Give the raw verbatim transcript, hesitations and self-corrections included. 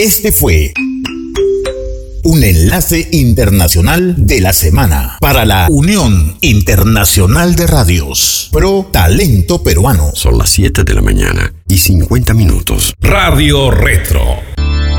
Este fue un enlace internacional de la semana para la Unión Internacional de Radios Pro Talento Peruano. Son las siete de la mañana y cincuenta minutos. Radio Retro.